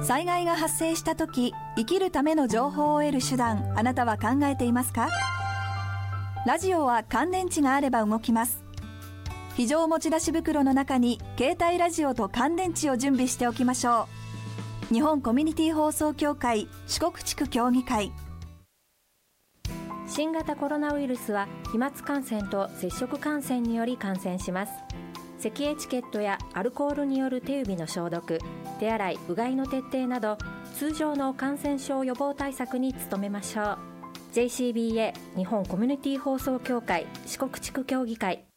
災害が発生したとき、生きるための情報を得る手段、あなたは考えていますか？ラジオは乾電池があれば動きます。非常持ち出し袋の中に携帯ラジオと乾電池を準備しておきましょう。日本コミュニティ放送協会四国地区協議会。 新型コロナウイルスは飛沫感染と接触感染により感染します。咳エチケットやアルコールによる手指の消毒、手洗い、うがいの徹底など通常の感染症予防対策に努めましょう。 JCBA 日本コミュニティ放送協会四国地区協議会